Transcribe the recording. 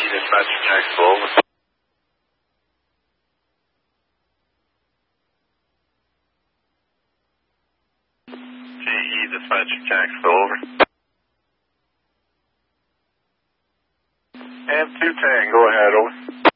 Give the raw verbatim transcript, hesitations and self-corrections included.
Dispatcher Jacksonville, over. G E Dispatcher Jacksonville, over. M two ten, go ahead, over.